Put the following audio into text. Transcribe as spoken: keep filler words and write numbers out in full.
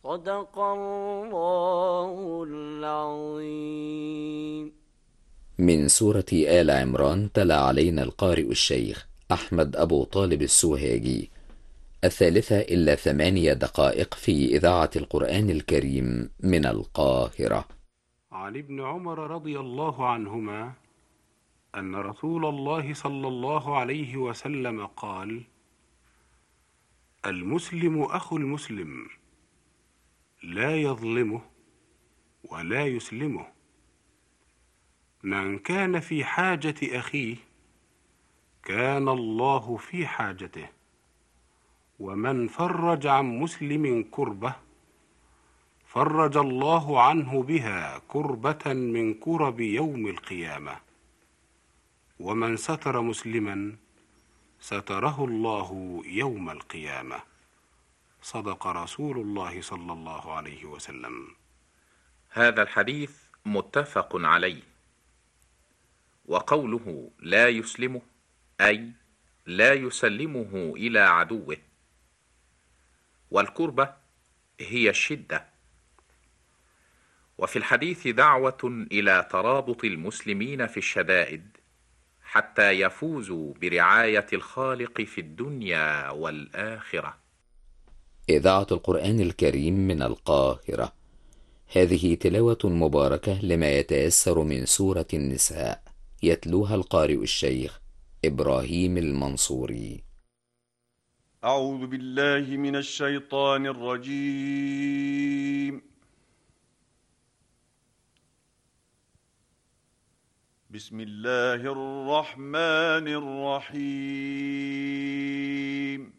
صدق الله العظيم. من سورة آل عمران تلا علينا القارئ الشيخ أحمد أبو طالب السوهاجي. الثالثة إلا ثمانية دقائق في إذاعة القرآن الكريم من القاهرة. عن ابن عمر رضي الله عنهما أن رسول الله صلى الله عليه وسلم قال: المسلم أخو المسلم، لا يظلمه ولا يسلمه. من كان في حاجة أخيه كان الله في حاجته، ومن فرج عن مسلم كربة فرج الله عنه بها كربة من كرب يوم القيامة، ومن ستر مسلما ستره الله يوم القيامة. صدق رسول الله صلى الله عليه وسلم. هذا الحديث متفق عليه. وقوله لا يسلمه أي لا يسلمه إلى عدوه. والكربة هي الشدة. وفي الحديث دعوة إلى ترابط المسلمين في الشدائد حتى يفوزوا برعاية الخالق في الدنيا والآخرة. إذاعة القرآن الكريم من القاهرة. هذه تلاوة مباركة لما يتيسر من سورة النساء، يتلوها القارئ الشيخ إبراهيم المنصوري. أعوذ بالله من الشيطان الرجيم. بسم الله الرحمن الرحيم.